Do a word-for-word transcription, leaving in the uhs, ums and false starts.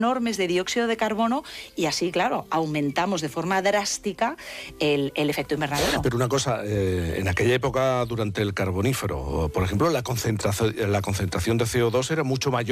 enormes de dióxido de carbono y así, claro, aumentamos de forma drástica el, el efecto invernadero. Pero una cosa, eh, en aquella época, durante el Carbonífero, por ejemplo, la concentración, la concentración de C O dos era mucho mayor